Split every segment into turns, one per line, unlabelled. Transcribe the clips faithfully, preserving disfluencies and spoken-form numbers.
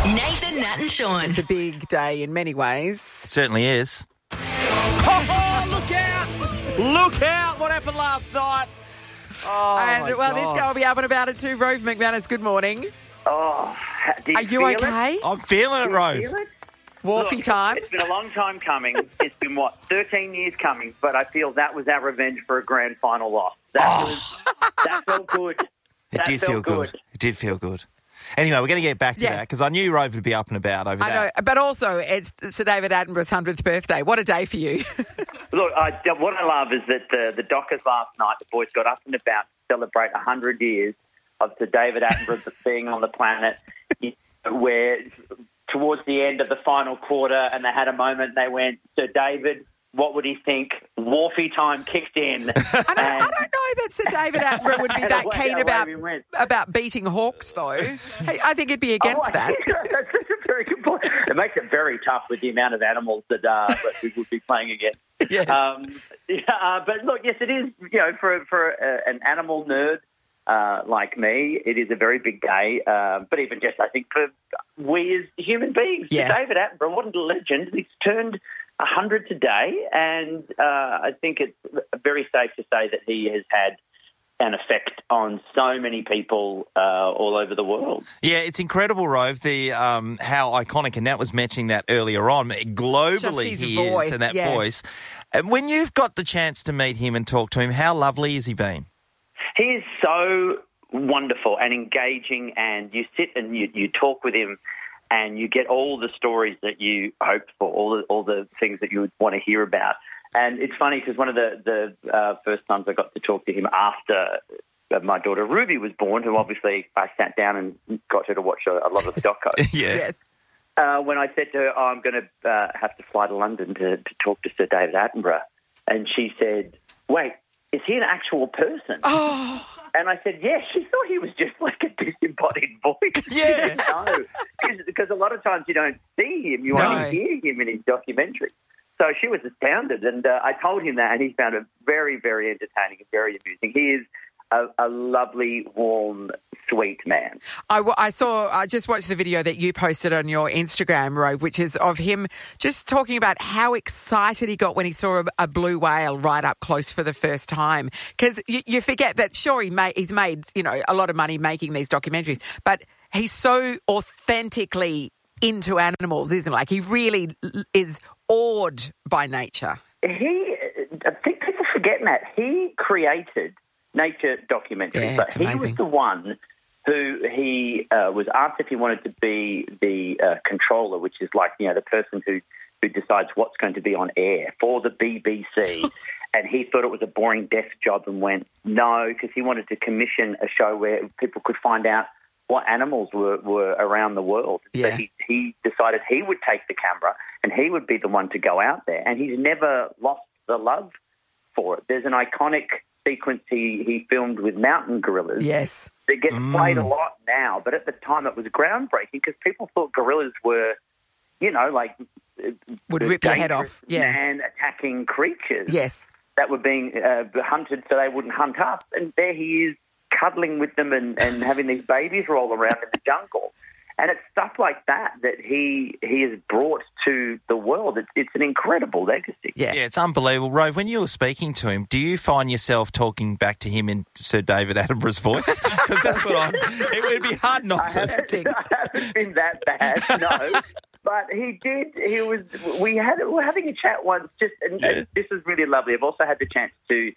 Nathan, Nat and Sean.
It's a big day in many ways.
It certainly is. Oh, look out! Look out! What happened last night? Oh,
and,
my
well,
God.
this guy will be up and about it too. Rove McManus, good morning.
Oh, do you
Are you
feel
okay?
It?
I'm feeling it,
Do you
Rove.
feel it?
Wharfy
Look,
time.
It's been a long time coming. It's been, what, thirteen years coming, but I feel that was our revenge for a grand final loss. That,
Oh.
was, that felt good.
It
That
did
felt
feel good. It did feel good. Anyway, we're going to get back to
Yes.
that because I knew Rove would be up and about over
I
that.
know, but also it's Sir David Attenborough's hundredth birthday. What a day for you.
Look, I, what I love is that the, the Dockers last night, the boys got up and about to celebrate one hundred years of Sir David Attenborough being on the planet, where towards the end of the final quarter, and they had a moment, they went, Sir David, what would he think? Wharfy time kicked in.
I don't, I don't know that Sir David Attenborough would be
And
that
away-
keen
away
about
we went.
about beating hawks, though. Hey, I think he'd be against
Oh,
that.
That's a very good point. It makes it very tough with the amount of animals that, uh, that we would be playing against.
Yes.
Um, yeah, uh, but look, yes, it is. You know, for for uh, an animal nerd uh, like me, it is a very big day. Uh, but even just, I think, for we as human beings,
Yeah.
David Attenborough, what a legend! He's turned a hundred today, and uh, I think it's very safe to say that he has had an effect on so many people uh, all over the world.
Yeah, it's incredible, Rove, the um, how iconic, and Nat was mentioning that earlier on. Globally,
Just his
he
voice,
is, and that
yeah.
voice. And when you've got the chance to meet him and talk to him, how lovely has he been?
He is so wonderful and engaging, and you sit and you, you talk with him, and you get all the stories that you hoped for, all the, all the things that you would want to hear about. And it's funny because one of the, the uh, first times I got to talk to him after my daughter Ruby was born, who obviously I sat down and got her to watch a, a lot of the doco.
yeah.
Yes.
Uh, when I said to her, oh, I'm going to uh, have to fly to London to, to talk to Sir David Attenborough, and she said, wait, is he an actual person?
Oh,
And I said, yes. She thought he was just like a disembodied voice.
Yeah.
No, because a lot of times you don't see him, you
No.
only hear him in his documentary. So she was astounded, and uh, I told him that, and he found it very, very entertaining and very amusing. He is a, a lovely, warm, sweet man.
I, w- I saw, I just watched the video that you posted on your Instagram, Rove, which is of him just talking about how excited he got when he saw a, a blue whale right up close for the first time. Because you, you forget that, sure, he made, he's made, you know, a lot of money making these documentaries, but he's so authentically into animals, isn't he? Like, he really is awed by nature.
He, I think people forget that, he created nature documentaries,
Yeah,
but
it's
he
amazing.
was the one who he uh, was asked if he wanted to be the uh, controller, which is like, you know, the person who, who decides what's going to be on air for the B B C. And he thought it was a boring desk job and went, no, because he wanted to commission a show where people could find out what animals were, were around the world.
Yeah.
So he, he decided he would take the camera and he would be the one to go out there. And he's never lost the love for it. There's an iconic sequence he, he filmed with mountain gorillas.
Yes.
That gets played a lot now, but at the time it was groundbreaking because people thought gorillas were, you know, like
Would rip your head
dangerous
off. Yeah.
man-attacking creatures
Yes.
that were being uh, hunted so they wouldn't hunt us. And there he is cuddling with them and, and having these babies roll around in the jungle. And it's stuff like that that he he has brought to the world. It's, it's an incredible legacy.
Yeah.
Yeah, it's unbelievable. Rove, when you were speaking to him, do you find yourself talking back to him in Sir David Attenborough's voice? Because that's what I'm... It would be hard not
I
to.
haven't, I haven't been that bad, no. But he did. He was. We had. We were having a chat once. Just and
Yeah.
this was really lovely. I've also had the chance to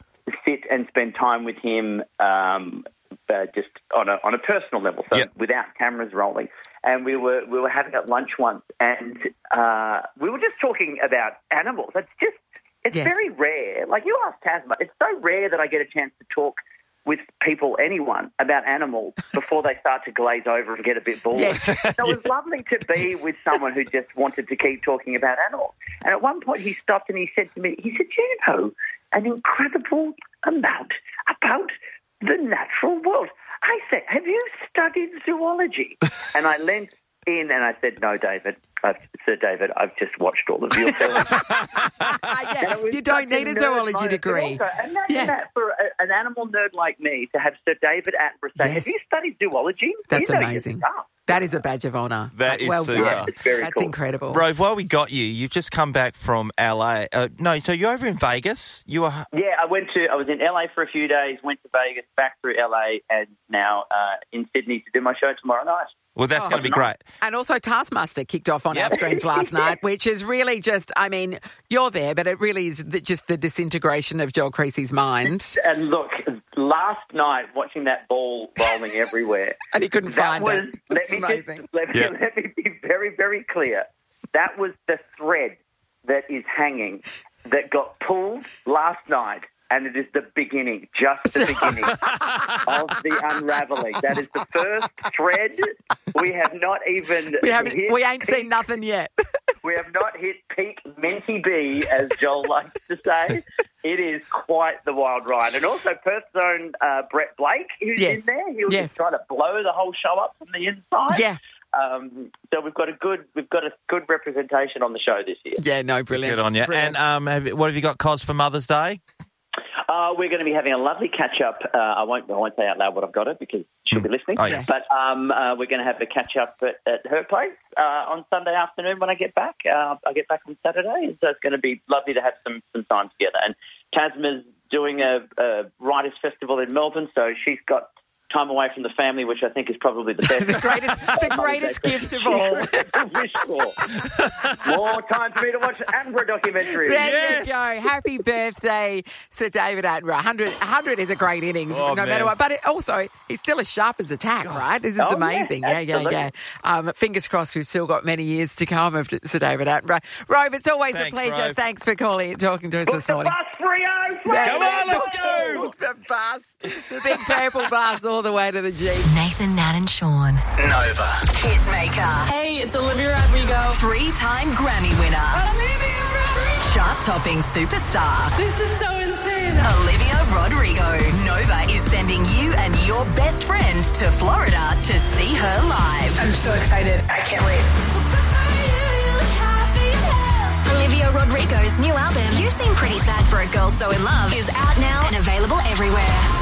sit and spend time with him, um, uh, just on a on a personal level, so
Yep.
without cameras rolling. And we were we were having at lunch once, and uh, we were just talking about animals. It's just it's
Yes.
very rare. Like you asked Tasma, it's so rare that I get a chance to talk with people, anyone, about animals before they start to glaze over and get a bit bored.
Yes.
So it was lovely to be with someone who just wanted to keep talking about animals. And at one point he stopped and he said to me, he said, you know, an incredible amount about the natural world. I said, have you studied zoology? And I leant in and I said, no, David, I've, Sir David, I've just watched all of your films.
yeah.
And it was
You don't
such
need a
nerd
zoology
moment, but
degree.
Also, imagine
Yeah.
that for a, an animal nerd like me to have Sir David Attenborough say,
Yes.
have you studied zoology?
That's
you know
amazing.
your stuff.
That is a badge of honour.
That
like,
is
well
super.
done.
Yeah,
it's very
That's
cool.
incredible.
Rove, while we got you, you've just come back from L A. Uh, no, so you're over in Vegas. You were.
Yeah, I went to. I was in L A for a few days, went to Vegas, back through L A, and now uh, in Sydney to do my show tomorrow night.
Well, that's
Oh,
going to be great.
And also Taskmaster kicked off on
Yep.
our screens last night, which is really just, I mean, you're there, but it really is the, just the disintegration of Joel Creasy's mind.
And look, last night watching that ball rolling everywhere,
And he couldn't
that
find
was.
it.
Let
It's
me
amazing.
just let me,
Yeah.
let me be very, very clear. That was the thread that is hanging that got pulled last night. And it is the beginning, just the beginning of the unravelling. That is the first thread. We have not even
We haven't,
hit
we ain't
peak,
seen nothing yet.
We have not hit peak Minty B, as Joel likes to say. It is quite the wild ride. And also Perth's own uh, Brett Blake, who's
Yes.
in there. He was
Yes.
just trying to blow the whole show up from the inside.
Yeah.
Um, so we've got a good we've got a good representation on the show this year.
Yeah, no, brilliant.
Good on you.
Brilliant.
And um, have, what have you got, Cos, for Mother's Day?
Uh, we're going to be having a lovely catch up. Uh, I won't I won't say out loud what I've got it because she'll be listening.
Oh, yes.
But um, uh, we're going to have a catch up at, at her place uh, on Sunday afternoon when I get back. Uh, I get back on Saturday, and so it's going to be lovely to have some some time together. And Tasma's doing a, a writers' festival in Melbourne, so she's got time away from the family, which I think is probably the best.
the greatest, the greatest gift of all.
Wish for. More time for me to watch Attenborough documentaries.
There
Yes.
you go. Happy birthday, Sir David Attenborough. one hundred, one hundred is a great innings,
Oh,
no
man.
matter what. But it also, he's still as sharp as a tack, right? This is
Oh, yeah,
amazing. Yeah, yeah,
absolutely.
yeah. Um, fingers crossed we've still got many years to come of Sir David Attenborough. Rove, it's always
Thanks,
a pleasure.
Rove.
Thanks for calling and talking to us
Book
this
the
morning.
bus, Freo!
Yeah,
Come on, let's go.
Book the bus. The big purple bus all the way to the G.
Nathan, Nat and Sean.
Nova.
Hitmaker.
Hey, it's Olivia Rodrigo.
Three-time Grammy winner.
Olivia Rodrigo.
Chart-topping superstar.
This is so insane.
Olivia Rodrigo. Nova is sending you and your best friend to Florida to see her live.
I'm so excited. I can't wait.
Olivia Rodrigo's new album, You Seem Pretty Sad for a Girl So In Love, is out now and available everywhere.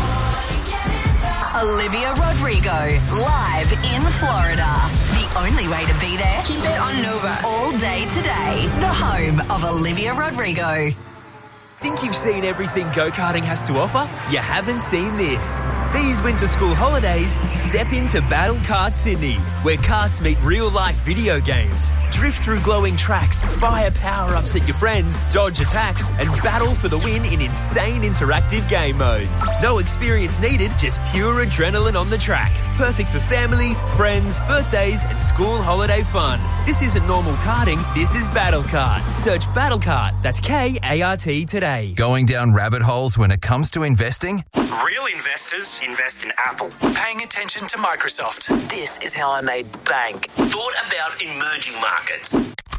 Olivia Rodrigo, live in Florida. The only way to be there,
Keep it on Nova.
all day today. The home of Olivia Rodrigo.
Think you've seen everything go-karting has to offer? You haven't seen this. These winter school holidays, step into Battle Kart Sydney, where karts meet real-life video games. Drift through glowing tracks, fire power-ups at your friends, dodge attacks, and battle for the win in insane interactive game modes. No experience needed, just pure adrenaline on the track. Perfect for families, friends, birthdays, and school holiday fun. This isn't normal karting, this is Battle Kart. Search Battle Kart, that's K A R T today.
Going down rabbit holes when it comes to investing?
Real investors invest in Apple. Paying attention to Microsoft. This is how I made bank. Thought about emerging markets.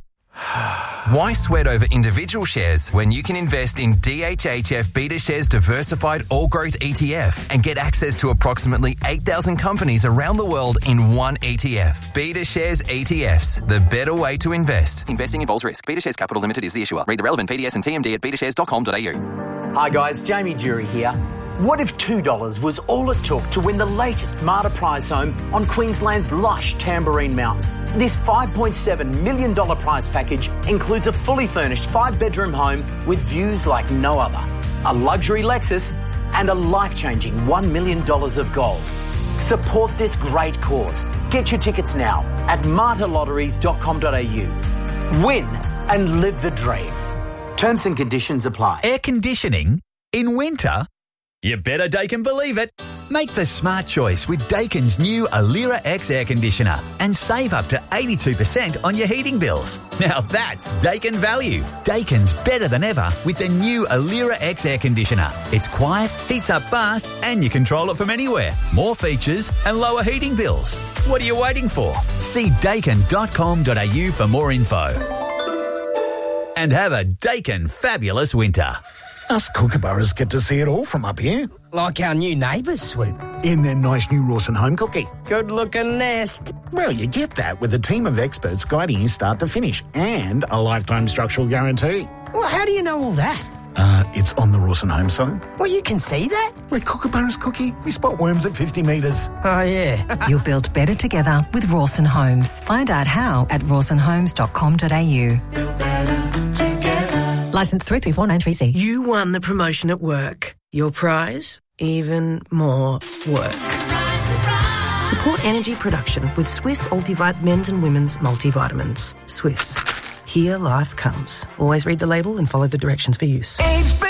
Why sweat over individual shares when you can invest in D H H F BetaShares Diversified All Growth E T F and get access to approximately eight thousand companies around the world in one E T F? BetaShares E T Fs, the better way to invest.
Investing involves risk. BetaShares Capital Limited is the issuer. Read the relevant P D S and T M D at beta shares dot com dot a u.
Hi guys, Jamie Jury here. What if two dollars was all it took to win the latest Marta Prize home on Queensland's lush Tambourine Mountain? This five point seven million dollars prize package includes a fully furnished five-bedroom home with views like no other, a luxury Lexus, and a life-changing one million dollars of gold. Support this great cause. Get your tickets now at marta lotteries dot com dot a u. Win and live the dream. Terms and conditions apply.
Air conditioning in winter? You better Daikin believe it. Make the smart choice with Daikin's new Alira X air conditioner and save up to eighty-two percent on your heating bills. Now that's Daikin value. Daikin's better than ever with the new Alira X air conditioner. It's quiet, heats up fast, and you control it from anywhere. More features and lower heating bills. What are you waiting for? See daikin dot com dot a u for more info. And have a Daikin fabulous winter.
Us kookaburras get to see it all from up here.
Like our new neighbours, Swoop.
In their nice new Rawson home cookie.
Good-looking nest.
Well, you get that with a team of experts guiding you start to finish and a lifetime structural guarantee.
Well, how do you know all that?
Uh, it's on the Rawson Home side.
Well, you can see that?
We're Kookaburras, Cookie. We spot worms at fifty metres.
Oh, yeah.
You'll build better together with Rawson Homes. Find out how at rawson homes dot com dot a u. Licence three three four nine three C.
You won the promotion at work. Your prize? Even more work. Support energy production with Swiss Ultivite men's and women's multivitamins. Swiss. Here life comes. Always read the label and follow the directions for use.
H B